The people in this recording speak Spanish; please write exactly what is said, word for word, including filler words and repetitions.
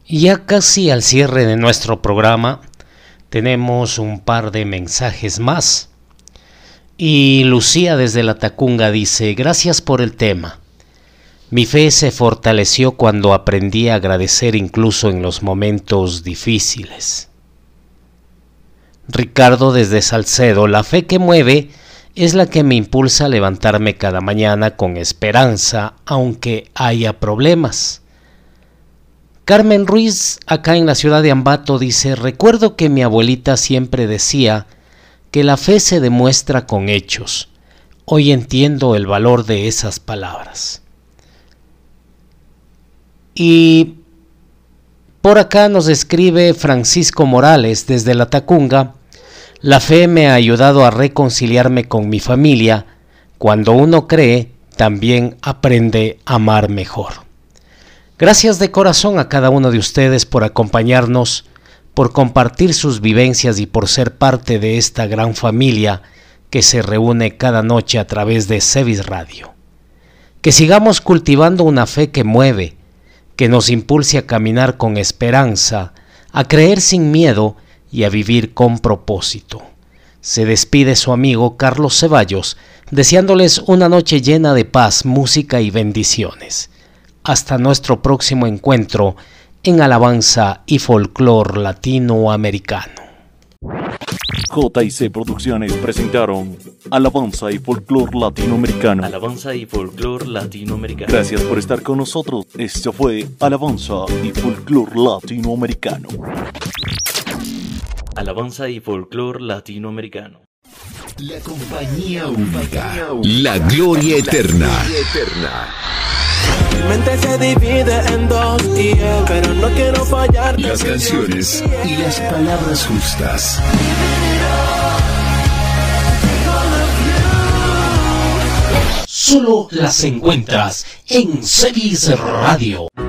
Ya casi al cierre de nuestro programa tenemos un par de mensajes más. Y Lucía desde La Tacunga dice: gracias por el tema. Mi fe se fortaleció cuando aprendí a agradecer incluso en los momentos difíciles. Ricardo desde Salcedo: la fe que mueve es la que me impulsa a levantarme cada mañana con esperanza aunque haya problemas. Carmen Ruiz, acá en la ciudad de Ambato, dice: recuerdo que mi abuelita siempre decía que la fe se demuestra con hechos. Hoy entiendo el valor de esas palabras. Y por acá nos escribe Francisco Morales desde La Tacunga: la fe me ha ayudado a reconciliarme con mi familia. Cuando uno cree, también aprende a amar mejor. Gracias de corazón a cada uno de ustedes por acompañarnos, por compartir sus vivencias y por ser parte de esta gran familia que se reúne cada noche a través de Cevis Radio. Que sigamos cultivando una fe que mueve, que nos impulse a caminar con esperanza, a creer sin miedo y a vivir con propósito. Se despide su amigo Carlos Ceballos, deseándoles una noche llena de paz, música y bendiciones. Hasta nuestro próximo encuentro en Alabanza y Folclor Latinoamericano. J y C Producciones presentaron Alabanza y Folclor Latinoamericano. Alabanza y Folclor Latinoamericano. Gracias por estar con nosotros. Esto fue Alabanza y Folclor Latinoamericano. Alabanza y Folclor Latinoamericano. La compañía única. La gloria eterna. Mi mente se divide en dos, yeah, pero no quiero fallar. Las canciones y las palabras justas. Solo las encuentras en Cevis Radio.